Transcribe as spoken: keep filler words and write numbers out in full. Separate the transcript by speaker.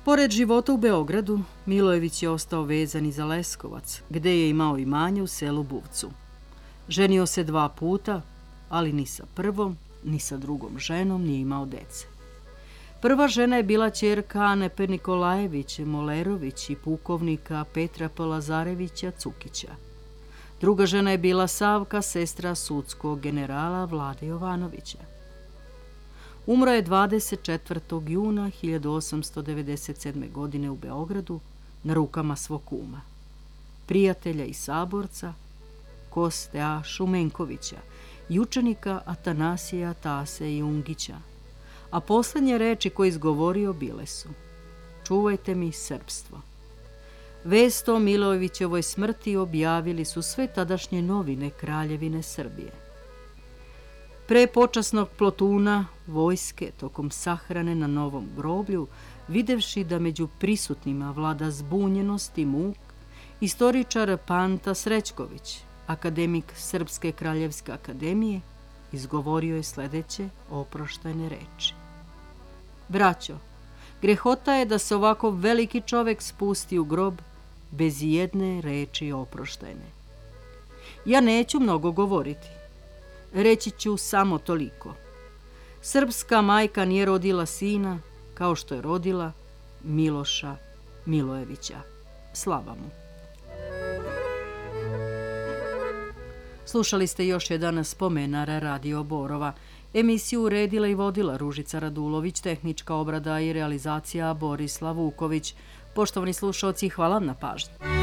Speaker 1: Pored života u Beogradu, Milojević je ostao vezan i za Leskovac, gde je imao imanje u selu Buvcu. Ženio se dva puta, ali ni sa prvom, ni sa drugom ženom nije imao dece. Prva žena je bila ćerka Anepe Nikolajević Molerović i pukovnika Petra P. Lazarevića Cukića. Druga žena je bila Savka, sestra sudskog generala Vlade Jovanovića. Umro je dvadeset četvrtog juna hiljadu osamsto devedeset sedme. godine u Beogradu na rukama svog kuma, prijatelja i saborca Koste A. Šumenkovića i učenika Atanasija Tase Jungića, a poslednje reči koje izgovorio bile su: "Čuvajte mi srpstvo." Vest o Milojevićevoj smrti objavili su sve tadašnje novine Kraljevine Srbije. Pre počasnog plotuna vojske tokom sahrane na Novom groblju, videvši da među prisutnima vlada zbunjenost i muk, istoričar Panta Srećković, akademik Srpske kraljevske akademije, izgovorio je sledeće oproštajne reči: "Braćo, grehota je da se ovako veliki čovek spusti u grob bez jedne reči oproštajne. Ja neću mnogo govoriti. Reći ću samo toliko. Srpska majka nije rodila sina kao što je rodila Miloša Milojevića. Slava mu." Slušali ste još jedan spomenar Radio Borova. Emisiju uredila i vodila Ružica Radulović, tehnička obrada i realizacija Borislav Vuković. Poštovani slušaoci, hvala vam na pažnji.